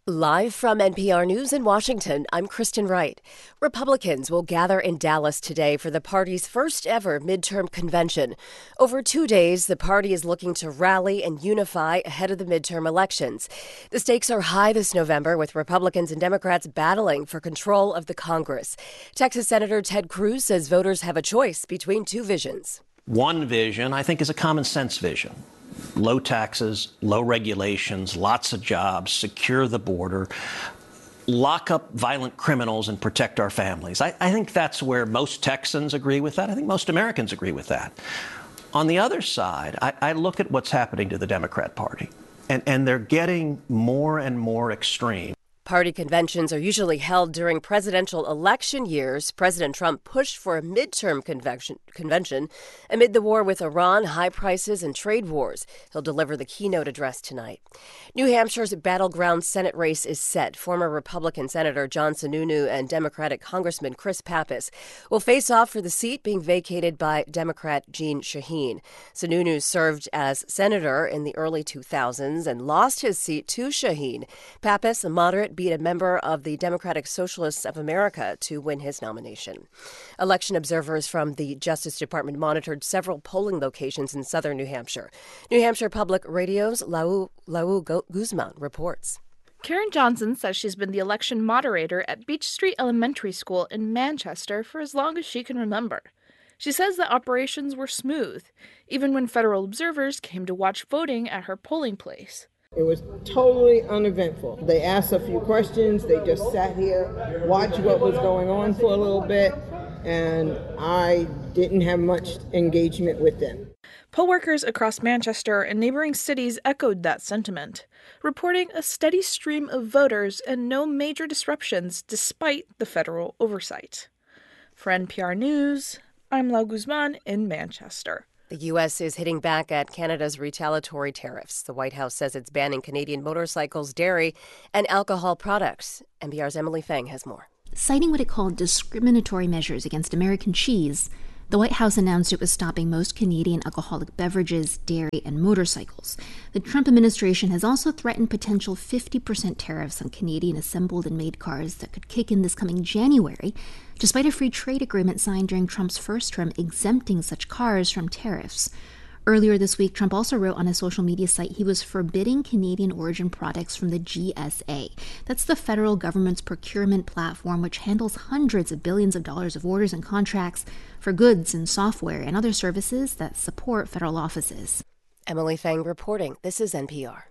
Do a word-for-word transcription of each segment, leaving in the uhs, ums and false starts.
Live from N P R News in Washington, I'm Kristen Wright. Republicans will gather in Dallas today for the party's first ever midterm convention. Over two days, the party is looking to rally and unify ahead of the midterm elections. The stakes are high this November, with Republicans and Democrats battling for control of the Congress. Texas Senator Ted Cruz says voters have a choice between two visions. One vision, I think, is a common sense vision. Low taxes, low regulations, lots of jobs, secure the border, lock up violent criminals and protect our families. I, I think that's where most Texans agree with that. I think most Americans agree with that. On the other side, I, I look at what's happening to the Democrat Party, and, and they're getting more and more extreme. Party conventions are usually held during presidential election years. President Trump pushed for a midterm convention, convention amid the war with Iran, high prices, and trade wars. He'll deliver the keynote address tonight. New Hampshire's battleground Senate race is set. Former Republican Senator John Sununu and Democratic Congressman Chris Pappas will face off for the seat being vacated by Democrat Jeanne Shaheen. Sununu served as senator in the early two thousands and lost his seat to Shaheen. Pappas, a moderate, beat a member of the Democratic Socialists of America to win his nomination. Election observers from the Justice Department monitored several polling locations in southern New Hampshire. New Hampshire Public Radio's Lau, Lau Guzman reports. Karen Johnson says she's been the election moderator at Beach Street Elementary School in Manchester for as long as she can remember. She says the operations were smooth, even when federal observers came to watch voting at her polling place. It was totally uneventful. They asked a few questions. They just sat here, watched what was going on for a little bit, and I didn't have much engagement with them. Poll workers across Manchester and neighboring cities echoed that sentiment, reporting a steady stream of voters and no major disruptions despite the federal oversight. For N P R News, I'm Lau Guzman in Manchester. The U S is hitting back at Canada's retaliatory tariffs. The White House says it's banning Canadian motorcycles, dairy, and alcohol products. N P R's Emily Feng has more. Citing what it called discriminatory measures against American cheese, the White House announced it was stopping most Canadian alcoholic beverages, dairy, and motorcycles. The Trump administration has also threatened potential fifty percent tariffs on Canadian assembled and made cars that could kick in this coming January, despite a free trade agreement signed during Trump's first term exempting such cars from tariffs. Earlier this week, Trump also wrote on his social media site he was forbidding Canadian origin products from the G S A. That's the federal government's procurement platform, which handles hundreds of billions of dollars of orders and contracts for goods and software and other services that support federal offices. Emily Feng reporting. This is N P R.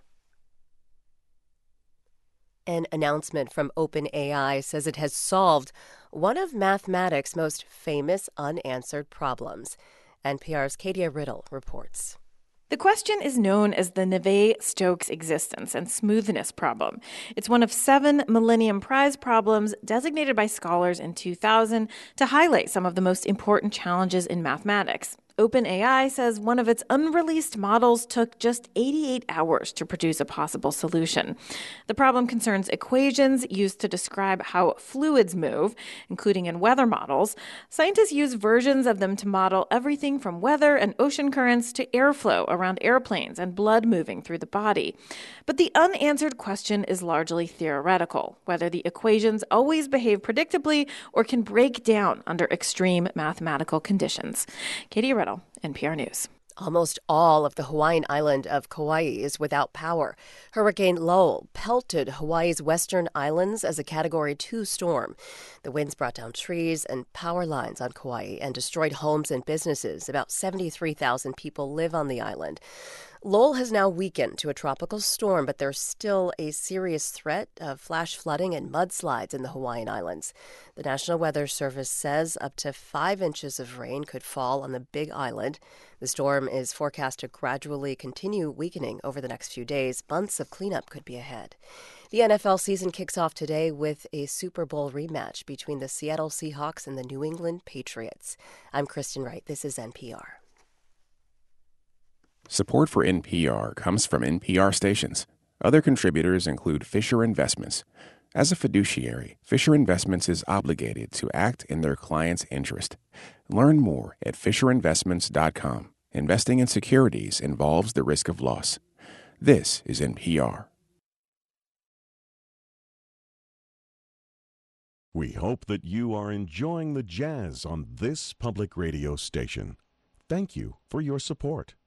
An announcement from OpenAI says it has solved one of mathematics' most famous unanswered problems. N P R's Katia Riddle reports. The question is known as the Navier-Stokes existence and smoothness problem. It's one of seven Millennium Prize problems designated by scholars in two thousand to highlight some of the most important challenges in mathematics. OpenAI says one of its unreleased models took just eighty-eight hours to produce a possible solution. The problem concerns equations used to describe how fluids move, including in weather models. Scientists use versions of them to model everything from weather and ocean currents to airflow around airplanes and blood moving through the body. But the unanswered question is largely theoretical, whether the equations always behave predictably or can break down under extreme mathematical conditions. Katie Riddle, N P R News. Almost all of the Hawaiian island of Kauai is without power. Hurricane Lowell pelted Hawaii's western islands as a Category two storm. The winds brought down trees and power lines on Kauai and destroyed homes and businesses. About seventy-three thousand people live on the island. Lowell has now weakened to a tropical storm, but there's still a serious threat of flash flooding and mudslides in the Hawaiian Islands. The National Weather Service says up to five inches of rain could fall on the Big Island. The storm is forecast to gradually continue weakening over the next few days. Months of cleanup could be ahead. The N F L season kicks off today with a Super Bowl rematch between the Seattle Seahawks and the New England Patriots. I'm Kristen Wright. This is N P R. Support for N P R comes from N P R stations. Other contributors include Fisher Investments. As a fiduciary, Fisher Investments is obligated to act in their client's interest. Learn more at fisher investments dot com. Investing in securities involves the risk of loss. This is N P R. We hope that you are enjoying the jazz on this public radio station. Thank you for your support.